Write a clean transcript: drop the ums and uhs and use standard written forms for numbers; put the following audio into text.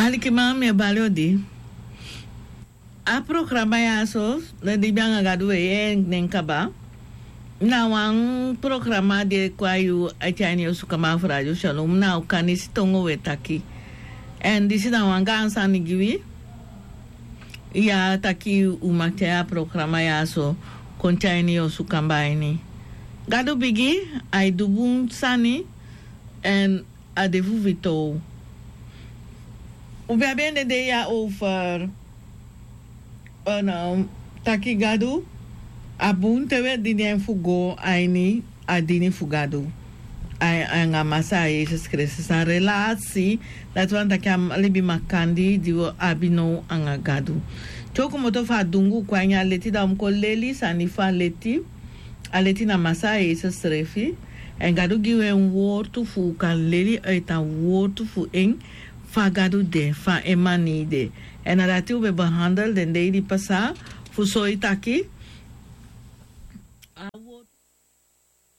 que mami balio di. A programa ya so, na di bianga gadu nen kaba. Na wan programa de kwayu achani usukama frajo shalom na ukani tongo wetaki. And this is na wan gansa ni giwi. Ya taki umaktea programa ya so konchaini usukamba ini. Gadu bigi ai dubun sani and adevu vito. We hebben de ja over taki gadu abun tewe dini fugo aini adini fugadu ai nga masa Jesus Christus a relatie dat want dat kam libi makandi diwo abino anga gadu toko moto fa dungu kwanya leti da mko leli sanifa leti aleti na masa Jesus refi en gadu giwe woord fu kan leli uit een woord fu eng fagado de fa emani de en nadat we behandeld en de die passa fu so itaki a woord